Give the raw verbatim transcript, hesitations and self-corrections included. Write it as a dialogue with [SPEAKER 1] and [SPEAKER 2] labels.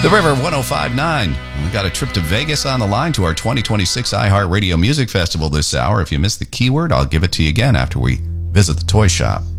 [SPEAKER 1] The River one oh five point nine. We got a trip to Vegas on the line to our twenty twenty-six iHeartRadio Music Festival this hour. If you missed the keyword, I'll give it to you again after we visit the toy shop.